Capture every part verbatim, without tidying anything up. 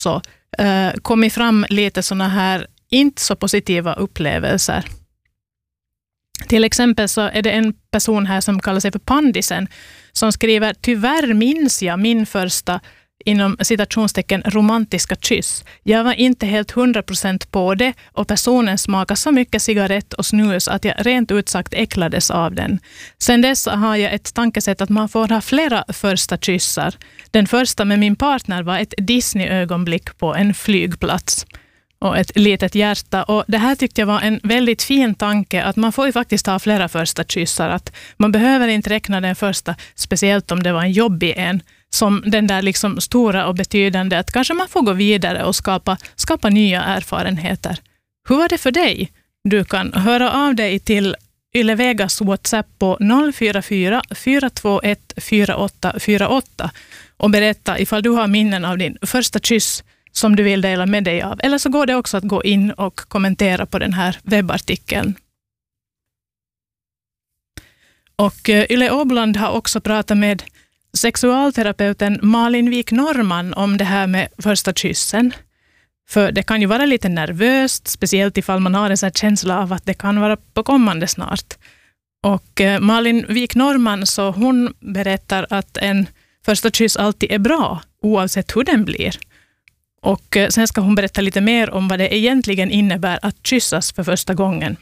så uh, kommit fram lite såna här inte så positiva upplevelser. Till exempel så är det en person här som kallar sig för Pandisen som skriver: tyvärr minns jag min första inom citationstecken romantiska kyss. Jag var inte helt hundra procent på det och personen smakade så mycket cigarett och snus att jag rent ut sagt äcklades av den. Sen dess har jag ett tankesätt att man får ha flera första kyssar. Den första med min partner var ett Disney-ögonblick på en flygplats. Och ett litet hjärta. Och det här tyckte jag var en väldigt fin tanke, att man får ju faktiskt ha flera första kyssar. Att man behöver inte räkna den första, speciellt om det var en jobbig en, som den där liksom stora och betydande, att kanske man får gå vidare och skapa, skapa nya erfarenheter. Hur var det för dig? Du kan höra av dig till Yle Vegas WhatsApp på noll fyra fyra, fyra två ett, fyra åtta fyra åtta och berätta ifall du har minnen av din första kyss som du vill dela med dig av. Eller så går det också att gå in och kommentera på den här webbartikeln. Och Yle Åboland har också pratat med sexualterapeuten Malin Wik Norman om det här med första kyssen. För det kan ju vara lite nervöst, speciellt ifall man har en sån här känsla av att det kan vara på kommande snart. Och Malin Wik Norman, så hon berättar att en första kyss alltid är bra, oavsett hur den blir. Och sen ska hon berätta lite mer om vad det egentligen innebär att kyssas för första gången.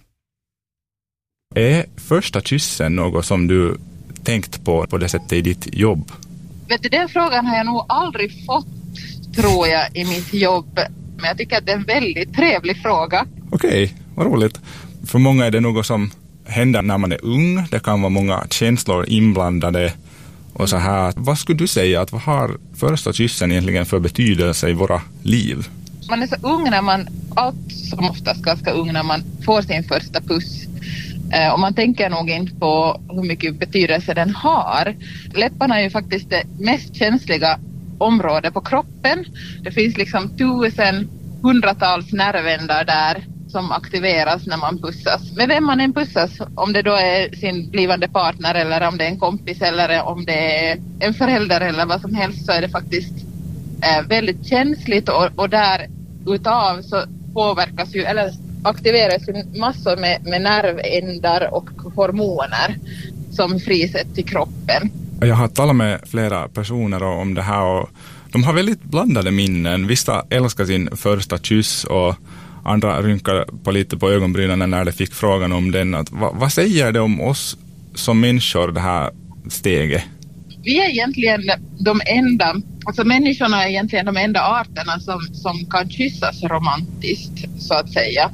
Är första kyssen något som du tänkt på på det sättet i ditt jobb? Vet du, den frågan har jag nog aldrig fått, tror jag, i mitt jobb. Men jag tycker att det är en väldigt trevlig fråga. Okej, vad roligt. För många är det något som händer när man är ung. Det kan vara många känslor inblandade. Och så här, vad skulle du säga att vad har första kyssen egentligen för betydelse i våra liv? Man är så ung när man, allt som oftast ganska ung när man får sin första puss. Eh, och man tänker nog inte på hur mycket betydelse den har. Läpparna är ju faktiskt det mest känsliga området på kroppen. Det finns liksom tusen, hundratals nervändar där som aktiveras när man pussas. Med vem man än pussas, om det då är sin blivande partner eller om det är en kompis eller om det är en förälder eller vad som helst, så är det faktiskt eh, väldigt känsligt och, och där utav så påverkas ju eller aktiveras ju massor med, med nervändar och hormoner som frisätts till kroppen. Jag har talat med flera personer om det här och de har väldigt blandade minnen. Vissa älskar sin första kyss och andra rynkar på lite på ögonbrynen när de fick frågan om den. Att, vad, vad säger det om oss som människor, det här steget? Vi är egentligen de enda, alltså människorna är egentligen de enda arterna som, som kan kyssas romantiskt, så att säga.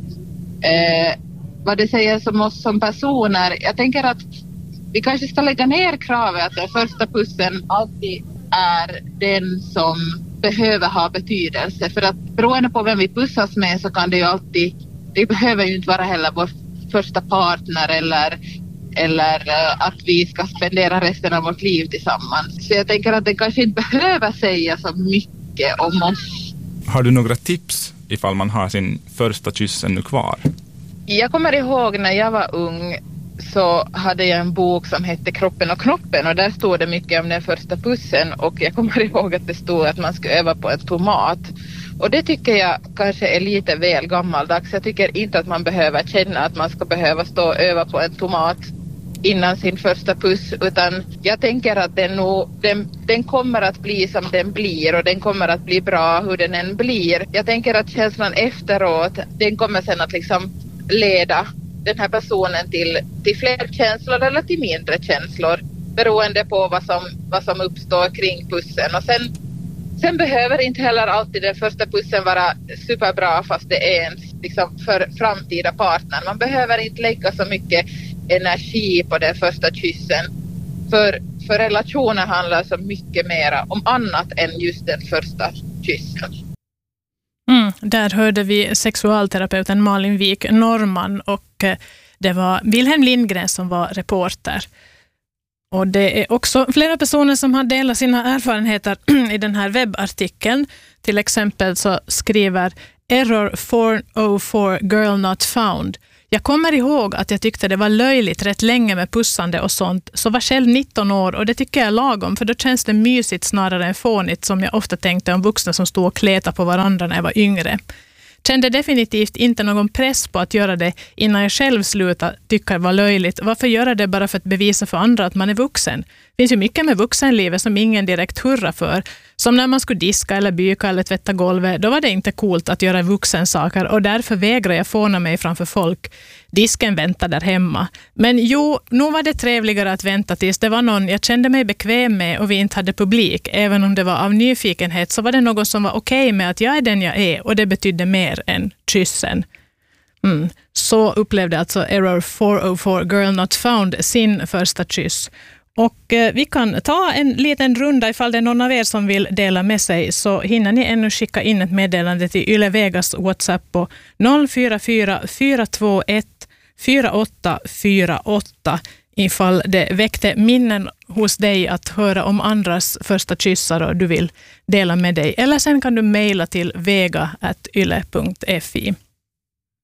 Eh, vad det säger som oss som personer, jag tänker att vi kanske ska lägga ner kravet att den första pussen alltid är den som behöver ha betydelse. För att beroende på vem vi pussas med så kan det ju alltid, det behöver ju inte vara heller vår första partner eller, eller uh, att vi ska spendera resten av vårt liv tillsammans. Så jag tänker att det kanske inte behöver säga så mycket om oss. Har du några tips ifall man har sin första kyss ännu kvar? Jag kommer ihåg när jag var ung så hade jag en bok som hette Kroppen och knoppen och där stod det mycket om den första pussen och jag kommer ihåg att det stod att man ska öva på en tomat. Och det tycker jag kanske är lite väl gammaldags. Jag tycker inte att man behöver känna att man ska behöva stå och öva på en tomat innan sin första puss, utan jag tänker att den, nog, den, den kommer att bli som den blir och den kommer att bli bra hur den än blir. Jag tänker att känslan efteråt, den kommer sen att liksom leda den här personen till, till fler känslor eller till mindre känslor beroende på vad som, vad som uppstår kring pussen. Och sen, sen behöver inte heller alltid den första pussen vara superbra fast det är ens liksom för framtida partner. Man behöver inte lägga så mycket energi på den första kyssen. För, för relationer handlar så mycket mer om annat än just den första kyssen. Mm, där hörde vi sexualterapeuten Malin Wik Norman och det var Wilhelm Lindgren som var reporter. Och det är också flera personer som har delat sina erfarenheter i den här webbartikeln. Till exempel så skriver Error four oh four Girl Not Found. Jag kommer ihåg att jag tyckte det var löjligt rätt länge med pussande och sånt, så var själv nitton år och det tycker jag är lagom, för då känns det mysigt snarare än fånigt, som jag ofta tänkte om vuxna som stod och kletade på varandra när jag var yngre. Kände definitivt inte någon press på att göra det innan jag själv slutade tycka det var löjligt. Varför göra det bara för att bevisa för andra att man är vuxen? Det finns ju mycket med vuxenlivet som ingen direkt hurrar för. Som när man skulle diska eller byka eller tvätta golvet, då var det inte coolt att göra vuxensaker och därför vägrar jag fåna mig framför folk. Disken väntar där hemma. Men jo, nog var det trevligare att vänta tills det var någon jag kände mig bekväm med och vi inte hade publik. Även om det var av nyfikenhet så var det någon som var okej med att jag är den jag är, och det betydde mer än kyssen. Mm. Så upplevde alltså Error fyrahundrafyra Girl Not Found sin första kyss. Och eh, vi kan ta en liten runda ifall det är någon av er som vill dela med sig, så hinner ni ännu skicka in ett meddelande till Yle Vegas WhatsApp på noll fyra fyra fyra två ett fyra åtta fyra åtta ifall det väckte minnen hos dig att höra om andras första kyssar och du vill dela med dig. Eller sen kan du mejla till vega at yle punkt fi.